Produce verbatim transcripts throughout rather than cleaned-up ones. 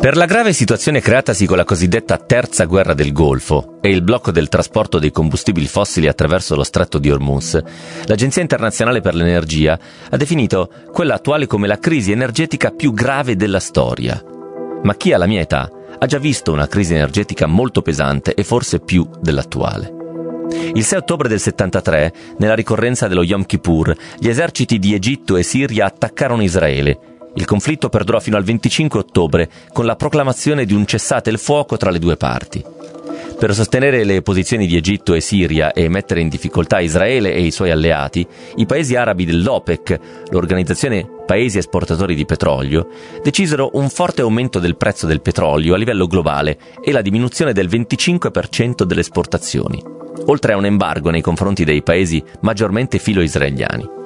Per la grave situazione creatasi con la cosiddetta terza guerra del Golfo e il blocco del trasporto dei combustibili fossili attraverso lo stretto di Hormuz, l'Agenzia Internazionale per l'Energia ha definito quella attuale come la crisi energetica più grave della storia. Ma chi ha la mia età ha già visto una crisi energetica molto pesante e forse più dell'attuale. Il sei ottobre del settantatré, nella ricorrenza dello Yom Kippur, gli eserciti di Egitto e Siria attaccarono Israele. Il conflitto perdurò fino al venticinque ottobre con la proclamazione di un cessate il fuoco tra le due parti. Per sostenere le posizioni di Egitto e Siria e mettere in difficoltà Israele e i suoi alleati, i paesi arabi dell'OPEC, l'organizzazione Paesi esportatori di petrolio, decisero un forte aumento del prezzo del petrolio a livello globale e la diminuzione del venticinque per cento delle esportazioni, oltre a un embargo nei confronti dei paesi maggiormente filo-israeliani.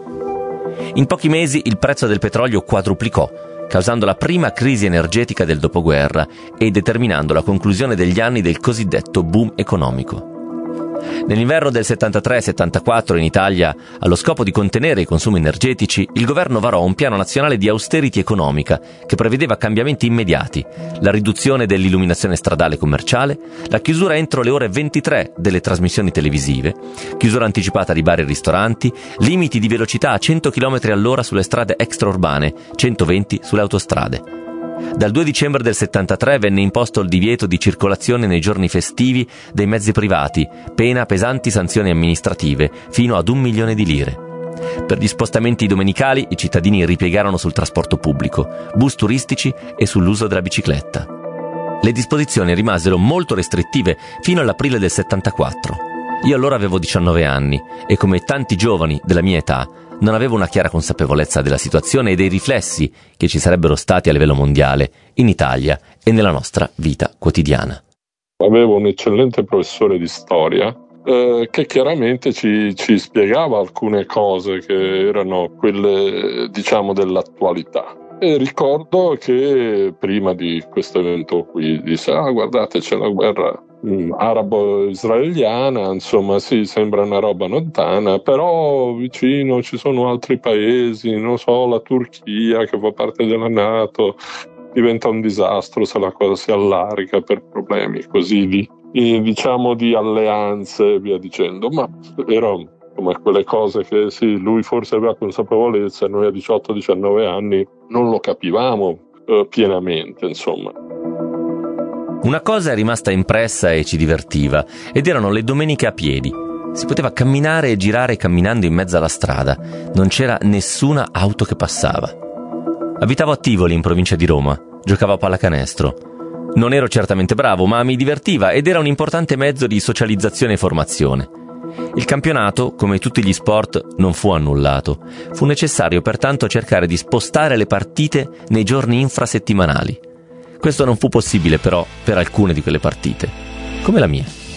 In pochi mesi il prezzo del petrolio quadruplicò, causando la prima crisi energetica del dopoguerra e determinando la conclusione degli anni del cosiddetto boom economico. Nell'inverno del settantatré settantaquattro in Italia, allo scopo di contenere i consumi energetici, il governo varò un piano nazionale di austerity economica che prevedeva cambiamenti immediati, la riduzione dell'illuminazione stradale commerciale, la chiusura entro le ore ventitré delle trasmissioni televisive, chiusura anticipata di bar e ristoranti, limiti di velocità a cento chilometri all'ora sulle strade extraurbane, centoventi sulle autostrade. Dal due dicembre del settantatré venne imposto il divieto di circolazione nei giorni festivi dei mezzi privati, pena pesanti sanzioni amministrative, fino ad un milione di lire. Per gli spostamenti domenicali i cittadini ripiegarono sul trasporto pubblico, bus turistici e sull'uso della bicicletta. Le disposizioni rimasero molto restrittive fino all'aprile del settantaquattro. Io allora avevo diciannove anni e, come tanti giovani della mia età, non avevo una chiara consapevolezza della situazione e dei riflessi che ci sarebbero stati a livello mondiale, in Italia e nella nostra vita quotidiana. Avevo un eccellente professore di storia eh, che chiaramente ci, ci spiegava alcune cose che erano quelle, diciamo, dell'attualità. E ricordo che prima di questo evento qui disse: ah, guardate, c'è la guerra arabo-israeliana, insomma, sì, sembra una roba lontana, però vicino ci sono altri paesi, non so, la Turchia che fa parte della NATO, diventa un disastro se la cosa si allarga per problemi così di, diciamo, di alleanze e via dicendo. Ma erano come quelle cose che sì, lui forse aveva consapevolezza e noi a diciotto diciannove anni non lo capivamo eh, pienamente, insomma. Una cosa è rimasta impressa e ci divertiva, ed erano le domeniche a piedi. Si poteva camminare e girare camminando in mezzo alla strada. Non c'era nessuna auto che passava. Abitavo a Tivoli, in provincia di Roma. Giocavo a pallacanestro. Non ero certamente bravo, ma mi divertiva ed era un importante mezzo di socializzazione e formazione. Il campionato, come tutti gli sport, non fu annullato. Fu necessario pertanto cercare di spostare le partite nei giorni infrasettimanali. Questo non fu possibile però per alcune di quelle partite, come la mia.